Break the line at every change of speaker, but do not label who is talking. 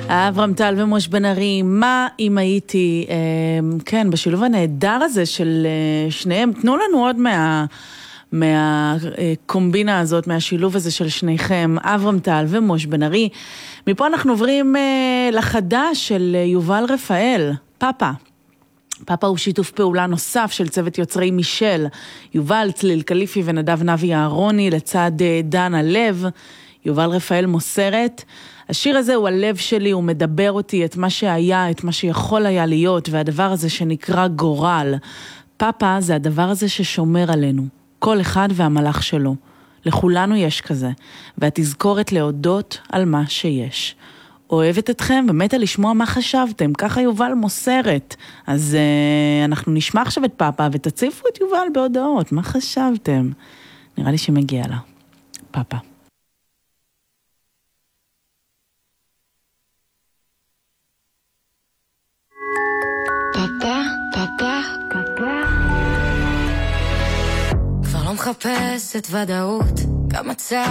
אברהם טל ומוש בן ארי, מה אם הייתי, כן, בשילוב הנהדר הזה של שניהם, תנו לנו עוד מהקומבינה הזאת, מהשילוב הזה של שניכם, אברהם טל ומוש בן ארי. מפה אנחנו עוברים לחדש של יובל רפאל, פאפה. פאפה הוא שיתוף פעולה נוסף של צוות יוצרי מישל, יובל, צליל קליפי ונדב נבי אהרוני, לצד דן הלב. יובל רפאל מוסרת, השיר הזה הוא הלב שלי, הוא מדבר אותי את מה שהיה, את מה שיכול היה להיות, והדבר הזה שנקרא גורל. פאפה זה הדבר הזה ששומר עלינו, כל אחד והמלאך שלו. לכולנו יש כזה, והתזכורת להודות על מה שיש. אוהבת אתכם ומתה לשמוע מה חשבתם, ככה יובל מוסרת. אז אנחנו נשמע עכשיו את פאפה ותציפו את יובל בהודעות, מה חשבתם? נראה לי שמגיע לה. פאפה.
פאפה, פאפה, פאפה. כבר לא מחפשת ודאות, גם מצא